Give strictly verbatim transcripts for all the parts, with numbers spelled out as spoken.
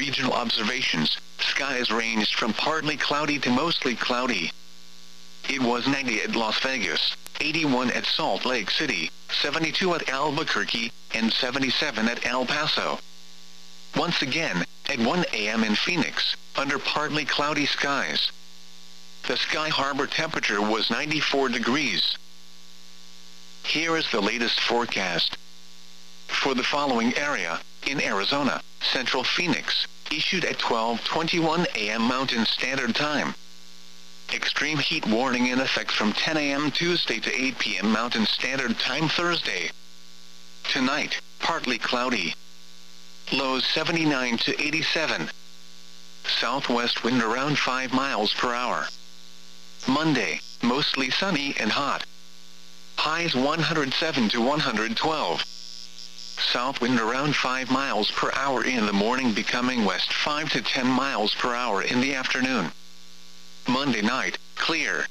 regional observations, skies ranged from partly cloudy to mostly cloudy. It was ninety at Las Vegas, eighty-one at Salt Lake City, seventy-two at Albuquerque, and seventy-seven at El Paso. Once again, at one A M in Phoenix, under partly cloudy skies. The Sky Harbor temperature was ninety-four degrees. Here is the latest forecast. For the following area, in Arizona, Central Phoenix, issued at twelve twenty-one A M Mountain Standard Time. Extreme heat warning in effect from ten A M Tuesday to eight P M Mountain Standard Time Thursday. Tonight, partly cloudy. Lows seventy-nine to eighty-seven. Southwest wind around five miles per hour. Monday, mostly sunny and hot. Highs one hundred seven to one hundred twelve. South wind around five miles per hour in the morning, becoming west five to ten miles per hour in the afternoon. Monday night, clear.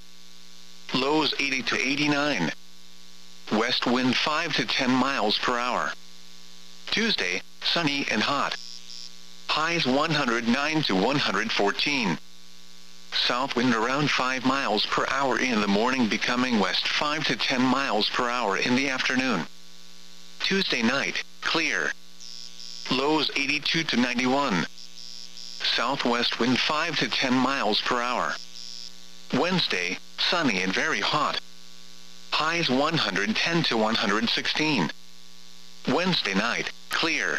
Lows eighty to eighty-nine. West wind five to ten miles per hour. Tuesday, sunny and hot. Highs one hundred nine to one hundred fourteen. South wind around five miles per hour in the morning, becoming west five to ten miles per hour in the afternoon. Tuesday night, clear. Lows eighty-two to ninety-one. Southwest wind five to ten miles per hour. Wednesday, sunny and very hot. Highs one hundred ten to one hundred sixteen. Wednesday night, clear.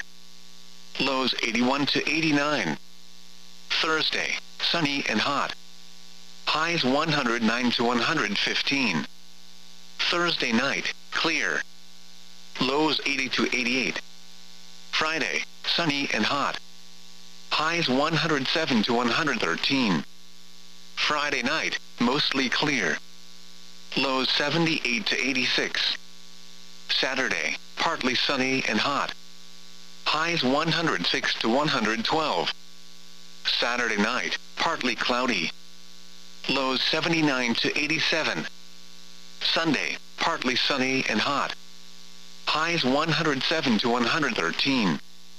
Lows eighty-one to eighty-nine. Thursday, sunny and hot. Highs one hundred nine to one hundred fifteen. Thursday night, clear. Lows eighty to eighty-eight. Friday, sunny and hot. Highs one hundred seven to one hundred thirteen. Friday night, mostly clear. Lows seventy-eight to eighty-six. Saturday, partly sunny and hot. Highs one hundred six to one hundred twelve. Saturday night, partly cloudy. Lows seventy-nine to eighty-seven. Sunday, partly sunny and hot. Highs one hundred seven to one hundred thirteen.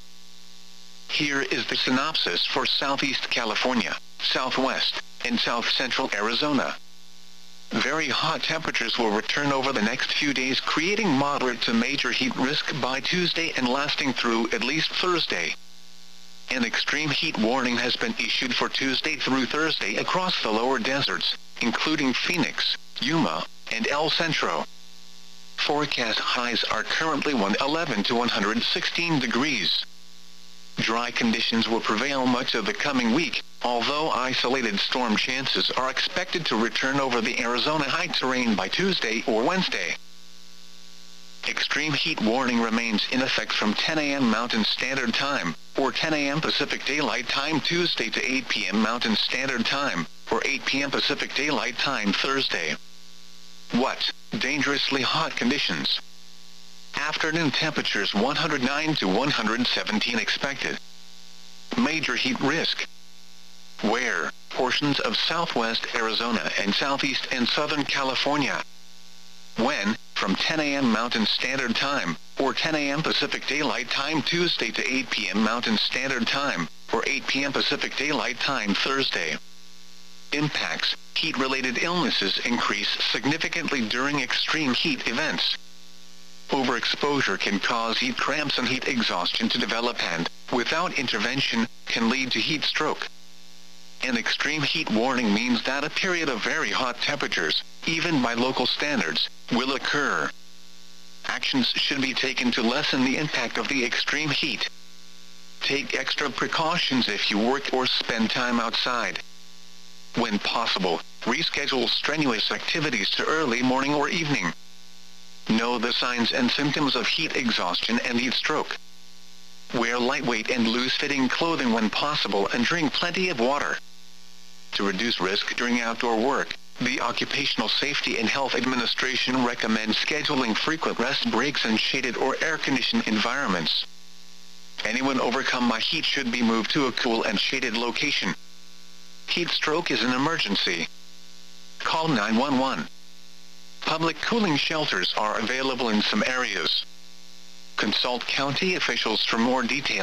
Here is the synopsis for Southeast California, Southwest, and South Central Arizona. Very hot temperatures will return over the next few days, creating moderate to major heat risk by Tuesday and lasting through at least Thursday. An extreme heat warning has been issued for Tuesday through Thursday across the lower deserts, including Phoenix, Yuma, and El Centro. Forecast highs are currently one hundred eleven to one hundred sixteen degrees. Dry conditions will prevail much of the coming week, although isolated storm chances are expected to return over the Arizona high terrain by Tuesday or Wednesday. Extreme heat warning remains in effect from ten A M Mountain Standard Time, or ten A M Pacific Daylight Time Tuesday to eight P M Mountain Standard Time, or eight P M Pacific Daylight Time Thursday. What? Dangerously hot conditions. Afternoon temperatures one hundred nine to one hundred seventeen expected. Major heat risk. Where? Portions of southwest Arizona and southeast and southern California. When? From ten A M Mountain Standard Time, or ten A M Pacific Daylight Time Tuesday to eight P M Mountain Standard Time, or eight P M Pacific Daylight Time Thursday. Impacts. Heat-related illnesses increase significantly during extreme heat events. Overexposure can cause heat cramps and heat exhaustion to develop and, without intervention, can lead to heat stroke. An extreme heat warning means that a period of very hot temperatures, even by local standards, will occur. Actions should be taken to lessen the impact of the extreme heat. Take extra precautions if you work or spend time outside. When possible, reschedule strenuous activities to early morning or evening. Know the signs and symptoms of heat exhaustion and heat stroke. Wear lightweight and loose-fitting clothing when possible and drink plenty of water. To reduce risk during outdoor work, the Occupational Safety and Health Administration recommends scheduling frequent rest breaks in shaded or air-conditioned environments. Anyone overcome by heat should be moved to a cool and shaded location. Heat stroke is an emergency. Call nine one one. Public cooling shelters are available in some areas. Consult county officials for more details.